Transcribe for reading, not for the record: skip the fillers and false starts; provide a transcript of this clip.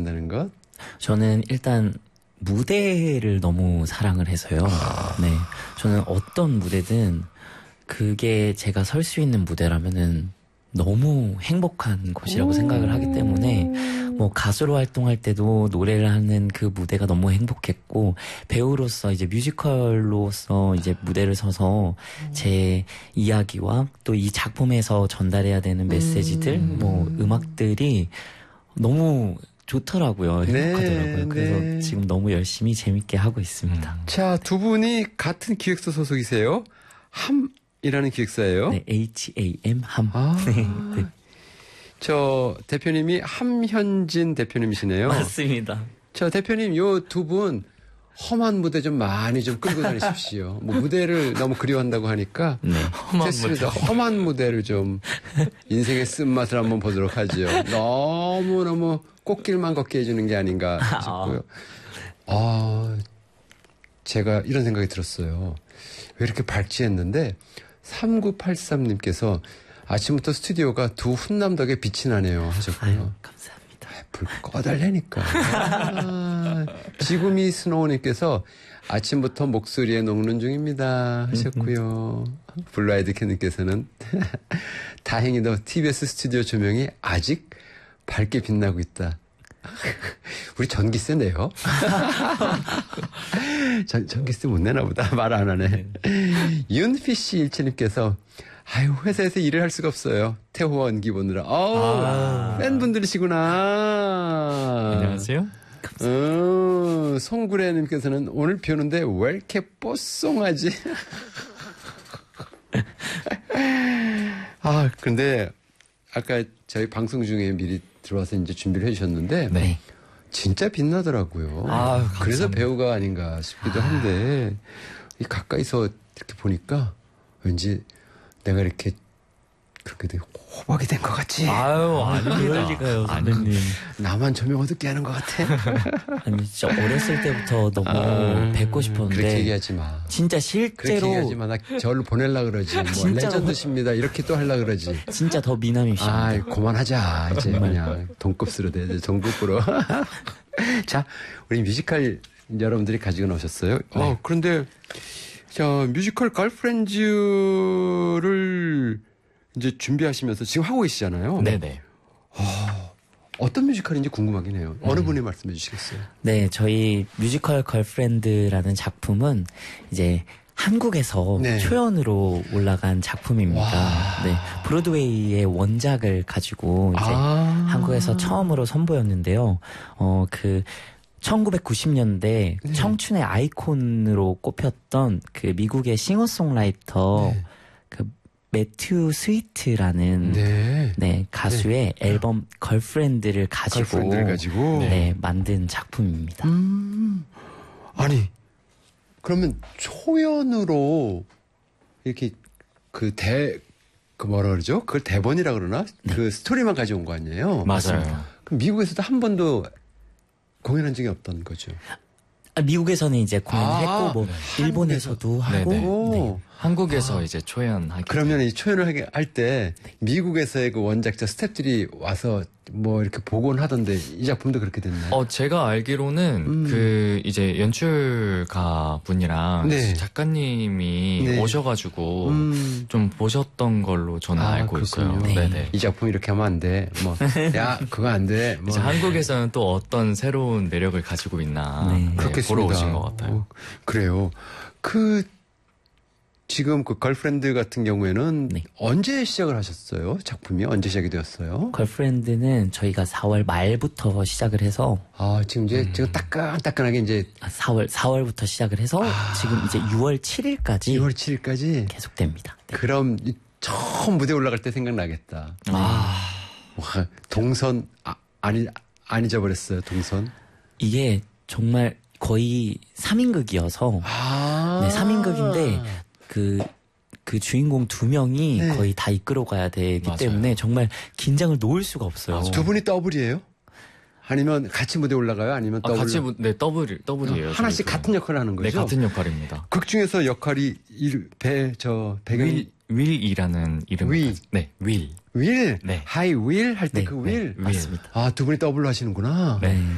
좋아한다는 것? 저는 일단 무대를 너무 사랑을 해서요. 네. 저는 어떤 무대든 그게 제가 설 수 있는 무대라면은 너무 행복한 곳이라고 생각을 하기 때문에 뭐 가수로 활동할 때도 노래를 하는 그 무대가 너무 행복했고 배우로서 이제 뮤지컬로서 이제 무대를 서서 제 이야기와 또 이 작품에서 전달해야 되는 메시지들 뭐 음악들이 너무 좋더라고요. 행복하더라고요. 네, 그래서 네. 지금 너무 열심히 재밌게 하고 있습니다. 자, 두 분이 같은 기획사 소속이세요? 함이라는 기획사예요? 네, HAM 함. 아, 네. 저 대표님이 함현진 대표님이시네요. 맞습니다. 저 대표님 요 두 분 험한 무대 좀 많이 좀 끌고 다니십시오. 뭐 무대를 너무 그리워한다고 하니까 네. 됐습니다. 험한 무대를 좀 인생의 쓴맛을 한번 보도록 하죠. 너무너무 꽃길만 걷게 해주는 게 아닌가 싶고요. 제가 이런 생각이 들었어요. 왜 이렇게 밝지 했는데 3983님께서 아침부터 스튜디오가 두 훈남 덕에 빛이 나네요 하셨고요. 아유, 감사합니다. 불 꺼달라니까. 지구미 스노우님께서 아침부터 목소리에 녹는 중입니다 하셨고요. 블라이드캐님께서는 다행히도 TBS 스튜디오 조명이 아직 밝게 빛나고 있다. 우리 전기세네요. 전기세 못 내나 보다. 말 안 하네. 윤피씨 일체님께서 아유, 회사에서 일을 할 수가 없어요. 태호원 기본으로. 팬분들이시구나. 안녕하세요. 송구래님께서는 오늘 비 오는데 왜 이렇게 뽀송하지? 근데 아까 저희 방송 중에 미리 들어와서 이제 준비를 해주셨는데. 네. 진짜 빛나더라고요. 그래서 배우가 아닌가 싶기도 한데, 이 가까이서 이렇게 보니까 왠지 내가 이렇게 그렇게 되게 호박이 된 것 같지? 아닙니다. 그럴 리가요, 선배님. 나만 조명 어둡게 하는 것 같아? 아니, 진짜 어렸을 때부터 너무 뵙고 싶었는데. 그렇게 얘기하지 마. 진짜 그렇게 실제로. 얘기하지 마. 나 저를 보내려고 그러지. 뭐 진짜로. 레전드십니다. 이렇게 또 하려고 그러지. 진짜 더 미남이십니다. 그만하자. 이제 그냥 동급으로 돼. 동급으로. 자, 우리 뮤지컬 여러분들이 가지고 나오셨어요. 네. 그런데 자, 뮤지컬 걸프렌즈를 이제 준비하시면서 지금 하고 계시잖아요. 네네. 어떤 뮤지컬인지 궁금하긴 해요. 어느 분이 말씀해 주시겠어요? 네, 저희 뮤지컬 걸프렌드라는 작품은 이제 한국에서 네. 초연으로 올라간 작품입니다. 네, 브로드웨이의 원작을 가지고 이제 한국에서 처음으로 선보였는데요. 1990년대 청춘의 아이콘으로 꼽혔던 그 미국의 싱어송라이터 그 매튜 스위트라는 가수의 앨범 걸프렌드를 가지고 만든 작품입니다. 아니 그러면 초연으로 이렇게 뭐라 그러죠? 그걸 대본이라 그러나? 그 스토리만 가져온 거 아니에요? 맞아요. 그럼 미국에서도 한 번도 공연한 적이 없던 거죠? 미국에서는 이제 공연했고 뭐 일본에서도 하고 한국에서 이제 초연하게. 그러면 이 초연을 할 때 미국에서의 그 원작자 스태프들이 와서 뭐 이렇게 복원을 하던데 이 작품도 그렇게 됐나요? 제가 알기로는 그 이제 연출가 분이랑 작가님이 오셔가지고 좀 보셨던 걸로 저는 알고 있어요. 네네. 이 작품 이렇게 하면 안 돼. 뭐, 야, 그거 안 돼. 뭐. 이제 한국에서는 또 어떤 새로운 매력을 가지고 있나 보러 오신 것 같아요. 그래요. 지금 그 걸프렌드 같은 경우에는 언제 시작을 하셨어요? 작품이 언제 시작이 되었어요? 걸프렌드는 저희가 4월 말부터 시작을 해서 지금 지금 따끈따끈하게 이제 4월부터 시작을 해서 지금 이제 6월 7일까지 계속됩니다. 네. 그럼 처음 무대 올라갈 때 생각나겠다. 동선 안 잊어버렸어요. 동선. 이게 정말 거의 3인극이어서 3인극인데 그 주인공 2명이 거의 다 이끌어 가야 되기 때문에 정말 긴장을 놓을 수가 없어요. 두 분이 더블이에요? 아니면 같이 무대 올라가요? 아니면 더블? 같이 더블이에요. 하나씩 같은 역할을 하는 거죠? 네, 같은 역할입니다. 극 중에서 역할이 배경 윌이라는 이름. 네, 윌. 윌? 하이 윌? 할 때 그 윌? 맞습니다. 두 분이 더블로 하시는구나. 네.